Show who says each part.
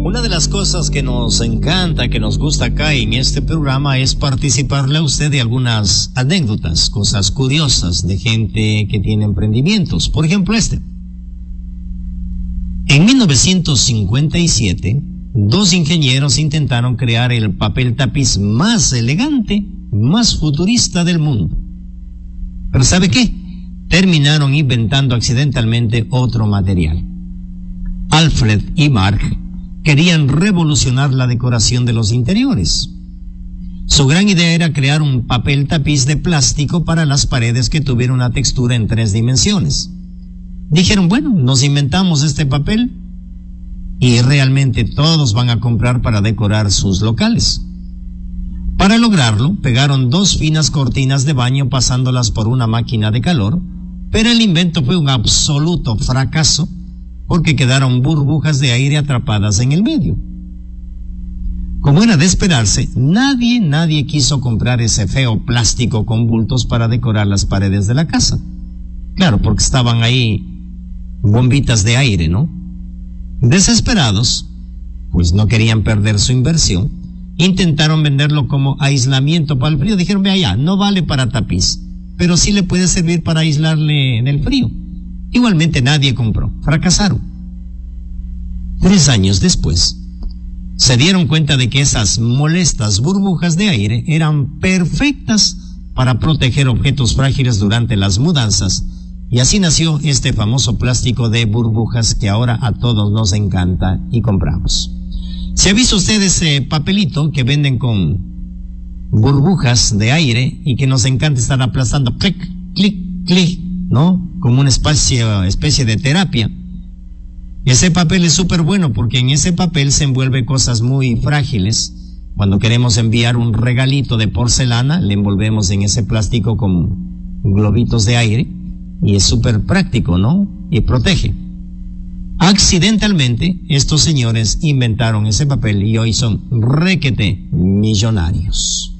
Speaker 1: Una de las cosas que nos encanta, que nos gusta acá en este programa es participarle a usted de algunas anécdotas, cosas curiosas de gente que tiene emprendimientos. Por ejemplo, En 1957, dos ingenieros intentaron crear el papel tapiz más elegante, más futurista del mundo. Pero ¿sabe qué? Terminaron inventando accidentalmente otro material. Alfred y Mark querían revolucionar la decoración de los interiores. Su gran idea era crear un papel tapiz de plástico para las paredes que tuviera una textura en 3 dimensiones. Dijeron, bueno, nos inventamos este papel y realmente todos van a comprar para decorar sus locales. Para lograrlo, pegaron 2 finas cortinas de baño pasándolas por una máquina de calor, pero el invento fue un absoluto fracaso porque quedaron burbujas de aire atrapadas en el medio. Como era de esperarse, nadie quiso comprar ese feo plástico con bultos para decorar las paredes de la casa. Claro, porque estaban ahí bombitas de aire, ¿no? Desesperados, pues no querían perder su inversión, intentaron venderlo como aislamiento para el frío. Dijeron, vea ya, no vale para tapiz, pero sí le puede servir para aislarle en el frío. Igualmente nadie compró, fracasaron. 3 años después, se dieron cuenta de que esas molestas burbujas de aire eran perfectas para proteger objetos frágiles durante las mudanzas, y así nació este famoso plástico de burbujas que ahora a todos nos encanta y compramos. ¿Se ha visto usted ese papelito que venden con burbujas de aire y que nos encanta estar aplastando? Clic, clic, clic, ¿no? Como una especie de terapia. Ese papel es súper bueno porque en ese papel se envuelve cosas muy frágiles. Cuando queremos enviar un regalito de porcelana, le envolvemos en ese plástico con globitos de aire y es súper práctico, ¿no? Y protege. Accidentalmente, estos señores inventaron ese papel y hoy son requete millonarios.